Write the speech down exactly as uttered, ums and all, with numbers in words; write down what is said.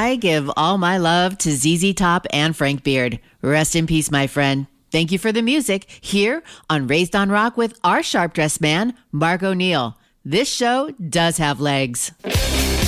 I give all my love to Z Z Top and Frank Beard. Rest in peace, my friend. Thank you for the music here on Raised on Rock with our sharp dressed man, Mark O'Neill. This show does have legs.